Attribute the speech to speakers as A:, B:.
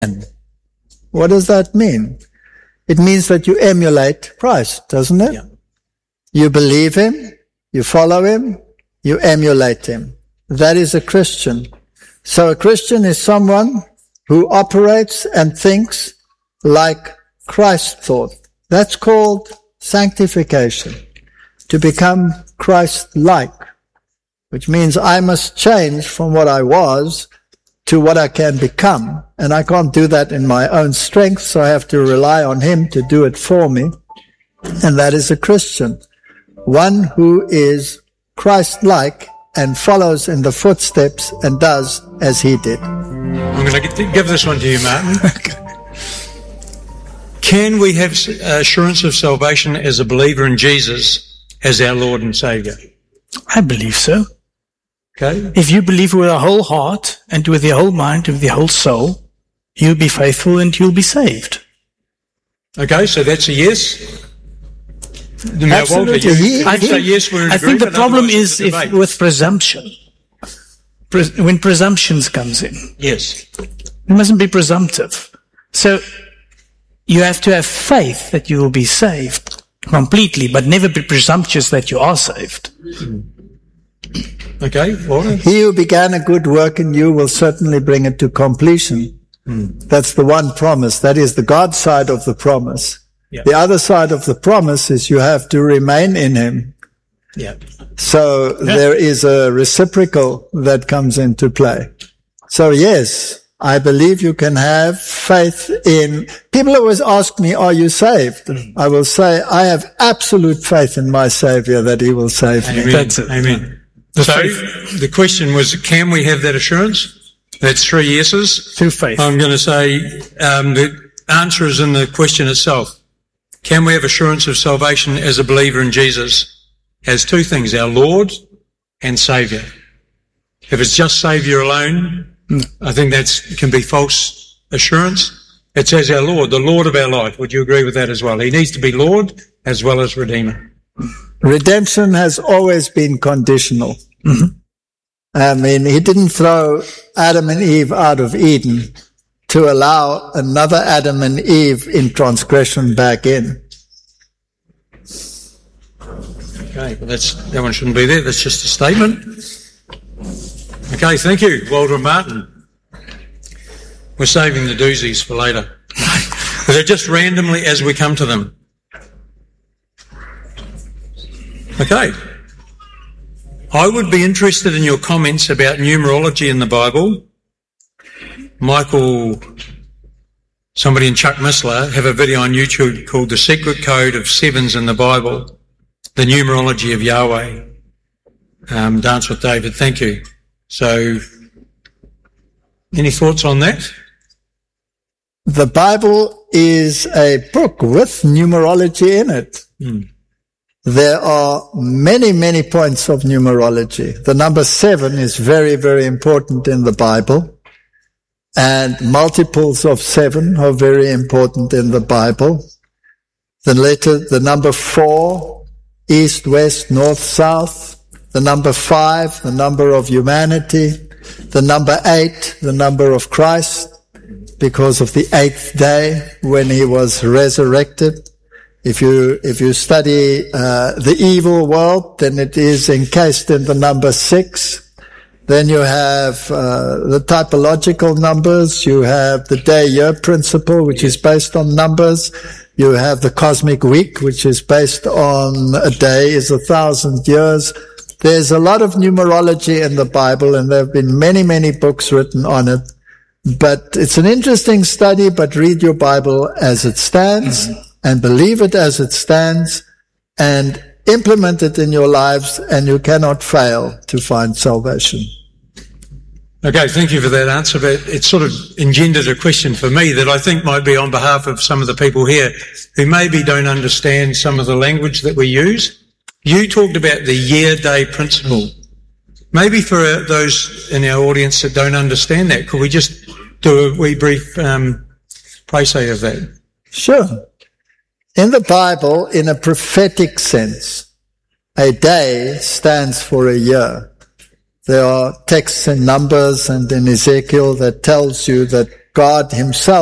A: What does that mean? It means that you emulate Christ, doesn't it?
B: Yeah.
A: You believe him, you follow him, you emulate him. That is a Christian. So a Christian is someone who operates and thinks like Christ thought. That's called sanctification, to become Christ-like, which means I must change from what I was to what I can become. And I can't do that in my own strength, so I have to rely on him to do it for me. And that is a Christian. One who is Christ-like and follows in the footsteps and does as he did.
B: I'm going to give this one to you, Martin. Can we have assurance of salvation as a believer in Jesus as our Lord and Saviour?
C: I believe so.
B: Okay.
C: If you believe with your whole heart and with your whole mind and with your whole soul, you'll be faithful and you'll be saved.
B: Okay, so that's a yes. Now, Walter,
A: Absolutely.
B: I think, yes, we're in
C: I think the
B: agreement,
C: problem
B: otherwise
C: is
B: it's a debate.
C: with presumption. When presumptions comes in.
B: Yes.
C: You mustn't be presumptive. So you have to have faith that you will be saved completely, but never be presumptuous that you are saved.
B: Okay, Walter.
A: He who began a good work in you will certainly bring it to completion. That's the one promise. That is the God side of the promise.
B: Yeah.
A: The other side of the promise is you have to remain in him.
B: Yeah.
A: So there is a reciprocal that comes into play. So yes, I believe you can have faith in... People always ask me, are you saved? I will say, I have absolute faith in my Saviour that he will save me.
B: Amen.
C: That's it.
B: Amen. So the question was, can we have that assurance? That's 3 yeses.
C: Through faith.
B: I'm going to say the answer is in the question itself. Can we have assurance of salvation as a believer in Jesus? As two things, our Lord and Saviour. If it's just Saviour alone, I think that can be false assurance. It says our Lord, the Lord of our life. Would you agree with that as well? He needs to be Lord as well as Redeemer.
A: Redemption has always been conditional. I mean, he didn't throw Adam and Eve out of Eden to allow another Adam and Eve in transgression back in.
B: Okay, well that one shouldn't be there. That's just a statement. Okay, thank you, Walter and Martin. We're saving the doozies for later. They're just randomly as we come to them. Okay. I would be interested in your comments about numerology in the Bible. Michael, somebody and Chuck Missler have a video on YouTube called The Secret Code of Sevens in the Bible, the numerology of Yahweh. Dance with David, thank you. So, any thoughts on that?
A: The Bible is a book with numerology in it. There are many, many points of numerology. The number 7 is very, very important in the Bible. And multiples of 7 are very important in the Bible. The number 4, east, west, north, south. The number 5, the number of humanity. The number 8, the number of Christ, because of the 8th day when he was resurrected. If you study the evil world, then it is encased in the number 6. Then you have the typological numbers. You have the day-year principle, which is based on numbers. You have the cosmic week, which is based on a day is 1,000 years. There's a lot of numerology in the Bible, and there have been many, many books written on it. But it's an interesting study, but read your Bible as it stands and believe it as it stands and implement it in your lives, and you cannot fail to find salvation.
B: Okay, thank you for that answer, but it sort of engendered a question for me that I think might be on behalf of some of the people here who maybe don't understand some of the language that we use. You talked about the year-day principle. Maybe for those in our audience that don't understand that, could we just do a wee brief précis of that?
A: Sure. In the Bible, in a prophetic sense, a day stands for a year. There are texts in Numbers and in Ezekiel that tells you that God himself